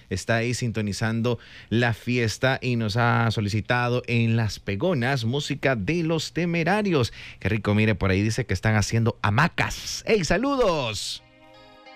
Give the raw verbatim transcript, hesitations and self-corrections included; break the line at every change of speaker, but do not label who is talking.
está ahí sintonizando la fiesta y nos ha solicitado en Las Pegonas música de Los Temerarios. Qué rico, mire, por ahí dice que están haciendo hamacas. ¡Hey, saludos!